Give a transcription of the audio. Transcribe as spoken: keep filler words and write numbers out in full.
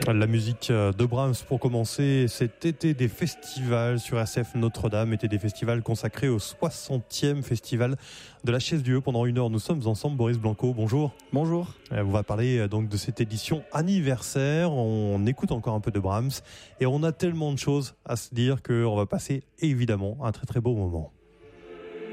La musique de Brahms pour commencer cet été des festivals sur R C F Notre-Dame, été des festivals consacrés au soixantième festival de la Chaise Dieu. Pendant une heure, nous sommes ensemble. Boris Blanco, bonjour. Bonjour. On va parler donc de cette édition anniversaire. On écoute encore un peu de Brahms et on a tellement de choses à se dire qu'on va passer évidemment un très très beau moment.